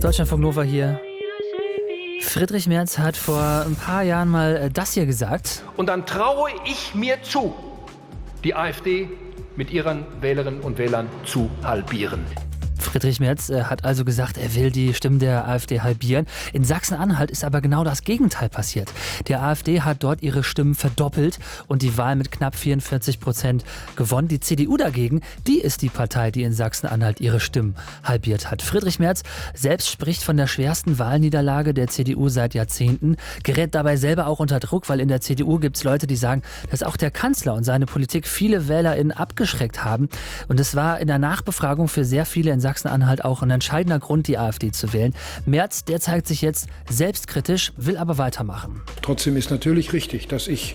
Deutschlandfunk Nova hier. Friedrich Merz hat vor ein paar Jahren mal das hier gesagt. Und dann traue ich mir zu, die AfD mit ihren Wählerinnen und Wählern zu halbieren. Friedrich Merz hat also gesagt, er will die Stimmen der AfD halbieren. In Sachsen-Anhalt ist aber genau das Gegenteil passiert. Der AfD hat dort ihre Stimmen verdoppelt und die Wahl mit knapp 44% gewonnen. Die CDU dagegen, die ist die Partei, die in Sachsen-Anhalt ihre Stimmen halbiert hat. Friedrich Merz selbst spricht von der schwersten Wahlniederlage der CDU seit Jahrzehnten, gerät dabei selber auch unter Druck, weil in der CDU gibt es Leute, die sagen, dass auch der Kanzler und seine Politik viele WählerInnen abgeschreckt haben. Und es war in der Nachbefragung für sehr viele in Sachsen-Anhalt auch ein entscheidender Grund, die AfD zu wählen. Merz, der zeigt sich jetzt selbstkritisch, will aber weitermachen. Trotzdem ist natürlich richtig, dass ich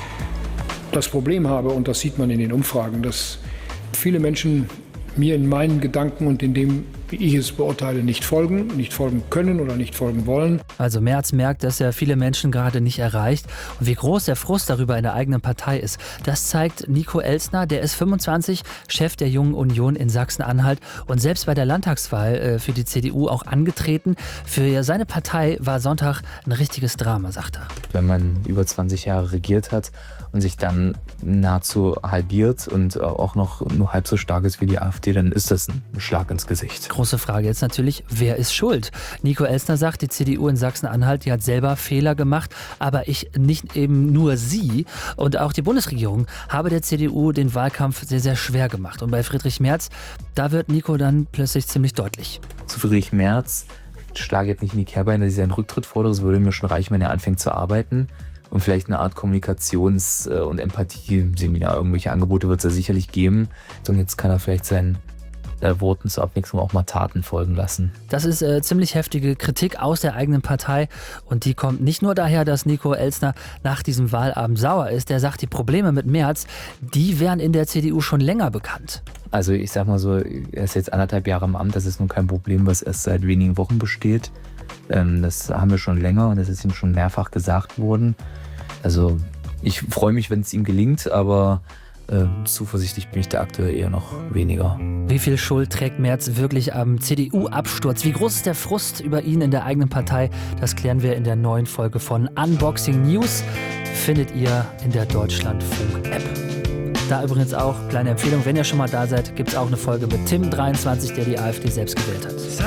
das Problem habe, und das sieht man in den Umfragen, dass viele Menschen mir in meinen Gedanken und in dem, wie ich es beurteile, nicht folgen können oder nicht folgen wollen. Also Merz merkt, dass er viele Menschen gerade nicht erreicht. Und wie groß der Frust darüber in der eigenen Partei ist, das zeigt Nico Elstner. Der ist 25, Chef der Jungen Union in Sachsen-Anhalt und selbst bei der Landtagswahl für die CDU auch angetreten. Für seine Partei war Sonntag ein richtiges Drama, sagt er. Wenn man über 20 Jahre regiert hat und sich dann nahezu halbiert und auch noch nur halb so stark ist wie die AfD, dann ist das ein Schlag ins Gesicht. Große Frage jetzt natürlich, wer ist schuld? Nico Elstner sagt, die CDU in Sachsen-Anhalt, die hat selber Fehler gemacht, aber nicht eben nur sie. Und auch die Bundesregierung habe der CDU den Wahlkampf sehr, sehr schwer gemacht. Und bei Friedrich Merz, da wird Nico dann plötzlich ziemlich deutlich. Zu Friedrich Merz schlage jetzt nicht in die Kehrbeine, dass ich seinen Rücktritt fordere. Es würde mir schon reichen, wenn er anfängt zu arbeiten. Und vielleicht eine Art Kommunikations- und Empathie-Seminar. Irgendwelche Angebote wird es ja sicherlich geben. Und jetzt kann er vielleicht seinen Worten zur Abwechslung auch mal Taten folgen lassen. Das ist ziemlich heftige Kritik aus der eigenen Partei. Und die kommt nicht nur daher, dass Nico Elstner nach diesem Wahlabend sauer ist. Der sagt, die Probleme mit Merz, die wären in der CDU schon länger bekannt. Also ich sag mal so, er ist jetzt 1,5 Jahre im Amt. Das ist nun kein Problem, was erst seit wenigen Wochen besteht. Das haben wir schon länger und das ist ihm schon mehrfach gesagt worden. Also ich freue mich, wenn es ihm gelingt, aber zuversichtlich bin ich da aktuell eher noch weniger. Wie viel Schuld trägt Merz wirklich am CDU-Absturz? Wie groß ist der Frust über ihn in der eigenen Partei? Das klären wir in der neuen Folge von Unboxing News. Findet ihr in der Deutschlandfunk-App. Da übrigens auch, kleine Empfehlung, wenn ihr schon mal da seid, gibt es auch eine Folge mit Tim, 23, der die AfD selbst gewählt hat.